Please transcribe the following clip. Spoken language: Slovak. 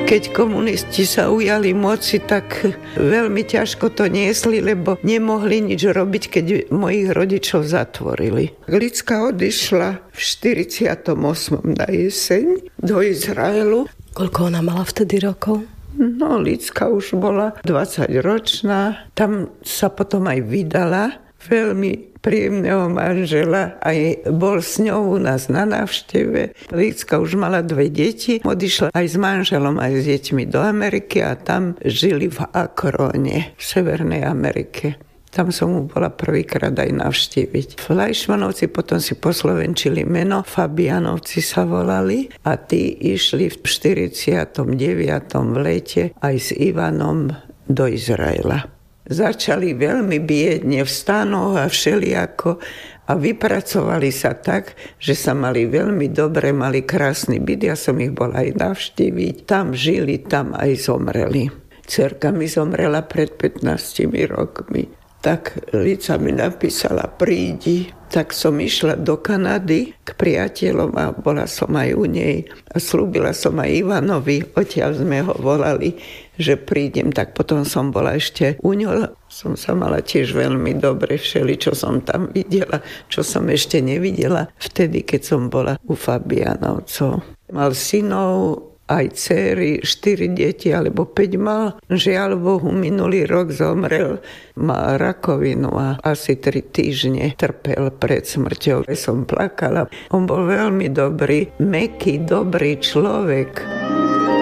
Keď komunisti sa ujali moci, tak veľmi ťažko to niesli, lebo nemohli nič robiť, keď mojich rodičov zatvorili. Licka odišla v 48. na jeseň do Izraelu. Koľko ona mala vtedy rokov? No, Licka už bola 20-ročná. Tam sa potom aj vydala. Veľmi príjemného manžela, aj bol s ňou u nás na návšteve. Licka už mala 2 deti, odišla aj s manželom, aj s deťmi do Ameriky a tam žili v Akróne, v Severnej Amerike. Tam som mu bola prvýkrát aj navštíviť. Flajšmanovci potom si poslovenčili meno, Fabianovci sa volali a tí išli v 49. v lete aj s Ivanom do Izraela. Začali veľmi biedne v stanoch a všelijako a vypracovali sa tak, že sa mali veľmi dobre, mali krásny byt. Ja som ich bola aj navštíviť. Tam žili, tam aj zomreli. Dcerka mi zomrela pred 15 rokmi. Tak Lica mi napísala, prídi. Tak som išla do Kanady k priateľom a bola som aj u nej. A slúbila som aj Ivanovi, odtiaľ sme ho volali, že prídem. Tak potom som bola ešte u ňo. Som sa mala tiež veľmi dobre, čo som tam videla, čo som ešte nevidela vtedy, keď som bola u Fabianovcov. Mal synov, aj dcery, 4 deti alebo 5 mal. Žiaľ Bohu, minulý rok zomrel, mal rakovinu a asi 3 týždne trpel pred smrťou. Som plakala. On bol veľmi dobrý, mäkký, dobrý človek.